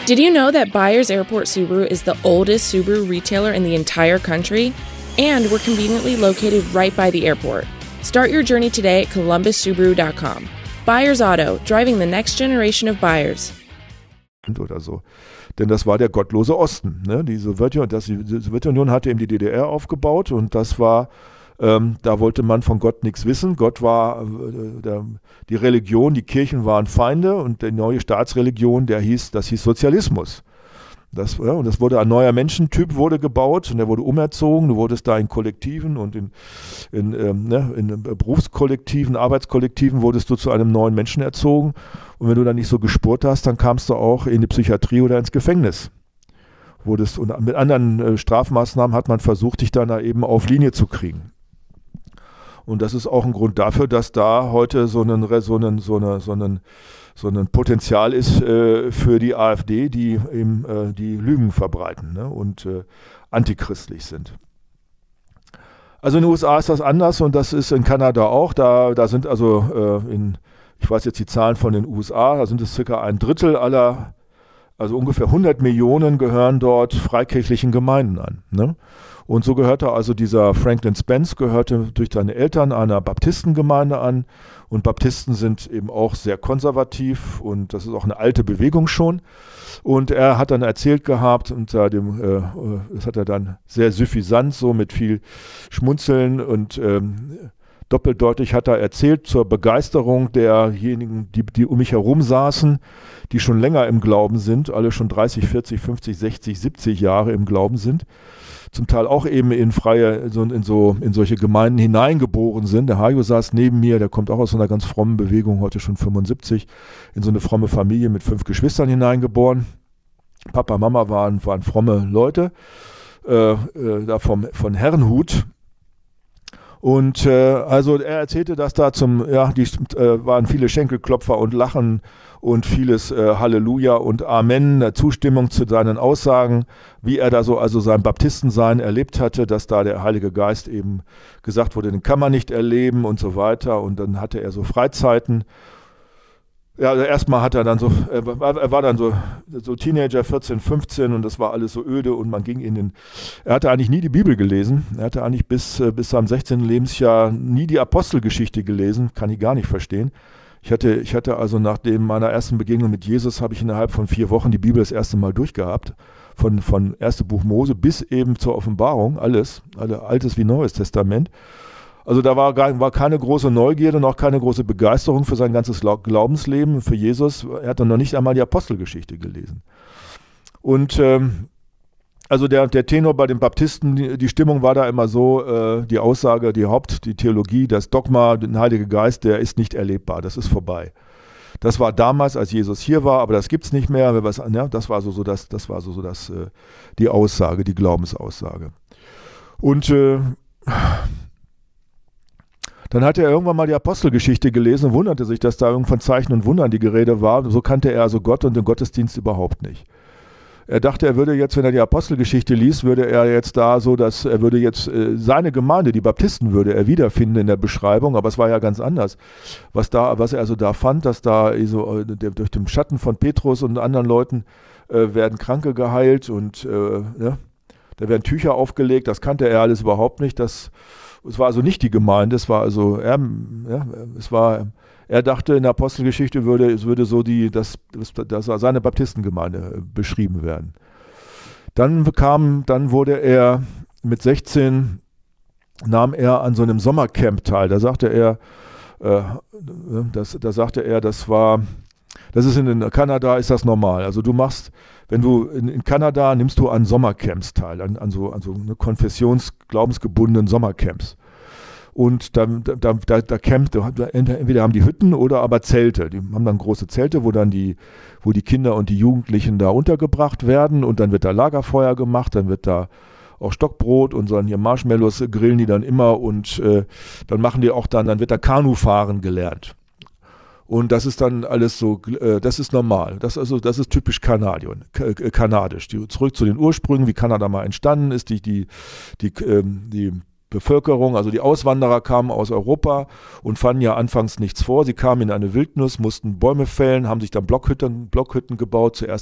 Did you know that Byers Airport Subaru is the oldest Subaru retailer in the entire country? And we're conveniently located right by the airport. Start your journey today at columbussubaru.com. Byers Auto, driving the next generation of buyers. Oder so. Denn das war der gottlose Osten. Ne? Die Sowjetunion hatte eben die DDR aufgebaut und das war, da wollte man von Gott nichts wissen. Gott war, die Religion, die Kirchen waren Feinde und die neue Staatsreligion, das hieß Sozialismus. Und das wurde ein neuer Menschentyp wurde gebaut und der wurde umerzogen. Du wurdest da in Kollektiven und in Berufskollektiven, Arbeitskollektiven wurdest du zu einem neuen Menschen erzogen. Und wenn du dann nicht so gespurt hast, dann kamst du auch in die Psychiatrie oder ins Gefängnis. Und mit anderen Strafmaßnahmen hat man versucht, dich dann da eben auf Linie zu kriegen. Und das ist auch ein Grund dafür, dass da heute so ein Potenzial ist für die AfD, die eben die Lügen verbreiten, ne, und antichristlich sind. Also in den USA ist das anders und das ist in Kanada auch. Da sind also ich weiß jetzt die Zahlen von den USA, da sind es circa ein Drittel aller, also ungefähr 100 Millionen gehören dort freikirchlichen Gemeinden an, ne? Und so gehörte also dieser Franklin Spence, gehörte durch seine Eltern einer Baptistengemeinde an. Und Baptisten sind eben auch sehr konservativ und das ist auch eine alte Bewegung schon. Und er hat dann erzählt gehabt, das hat er dann sehr suffisant, so mit viel Schmunzeln und doppeldeutig hat er erzählt zur Begeisterung derjenigen, die um mich herum saßen, die schon länger im Glauben sind, alle schon 30, 40, 50, 60, 70 Jahre im Glauben sind. Zum Teil auch eben in solche Gemeinden hineingeboren sind. Der Hajo saß neben mir, der kommt auch aus einer ganz frommen Bewegung, heute schon 75, in so eine fromme Familie mit 5 Geschwistern hineingeboren. Papa, Mama waren fromme Leute, da von Herrnhut. Und also er erzählte, dass da waren viele Schenkelklopfer und Lachen und vieles Halleluja und Amen, Zustimmung zu seinen Aussagen, wie er da so also sein Baptistensein erlebt hatte, dass da der Heilige Geist eben gesagt wurde, den kann man nicht erleben und so weiter. Und dann hatte er so Freizeiten. Ja, also erstmal hat er dann er war dann so Teenager, 14, 15 und das war alles so öde und man ging er hatte eigentlich nie die Bibel gelesen. Er hatte eigentlich bis seinem 16. Lebensjahr nie die Apostelgeschichte gelesen, kann ich gar nicht verstehen. Ich hatte also nach meiner ersten Begegnung mit Jesus, habe ich innerhalb von 4 Wochen die Bibel das erste Mal durchgehabt. Von 1. Buch Mose bis eben zur Offenbarung, alles Altes wie Neues Testament. Also da war keine große Neugierde, noch keine große Begeisterung für sein ganzes Glaubensleben, für Jesus. Er hat dann noch nicht einmal die Apostelgeschichte gelesen. Und also der Tenor bei den Baptisten, die Stimmung war da immer so, die Aussage, die Theologie, das Dogma, der Heilige Geist, der ist nicht erlebbar, das ist vorbei. Das war damals, als Jesus hier war, aber das gibt es nicht mehr. Das war die Aussage, die Glaubensaussage. Und dann hatte er irgendwann mal die Apostelgeschichte gelesen und wunderte sich, dass da irgendwann Zeichen und Wundern die Gerede war. So kannte er also Gott und den Gottesdienst überhaupt nicht. Er dachte, er würde jetzt, wenn er die Apostelgeschichte liest, würde er jetzt da so, dass er würde jetzt seine Gemeinde, die Baptisten, würde er wiederfinden in der Beschreibung, aber es war ja ganz anders. Was er also da fand, dass da so durch den Schatten von Petrus und anderen Leuten werden Kranke geheilt und da werden Tücher aufgelegt, das kannte er alles überhaupt nicht. Es war also nicht die Gemeinde, es war also er dachte, in der Apostelgeschichte würde seine Baptistengemeinde beschrieben werden. Dann wurde er mit 16, nahm er an so einem Sommercamp teil. Da sagte er, das ist in Kanada ist das normal. Also du machst, wenn du in Kanada nimmst du an Sommercamps teil, an so glaubensgebundenen Sommercamps. Und da campt, entweder haben die Hütten oder aber Zelte. Die haben dann große Zelte, wo die Kinder und die Jugendlichen da untergebracht werden und dann wird da Lagerfeuer gemacht, dann wird da auch Stockbrot und so hier Marshmallows grillen die dann immer und dann wird da Kanufahren gelernt. Und das ist dann alles so, das ist normal. Das ist typisch kanadisch. Zurück zu den Ursprüngen, wie Kanada mal entstanden ist, die Bevölkerung, also die Auswanderer kamen aus Europa und fanden ja anfangs nichts vor. Sie kamen in eine Wildnis, mussten Bäume fällen, haben sich dann Blockhütten gebaut, zuerst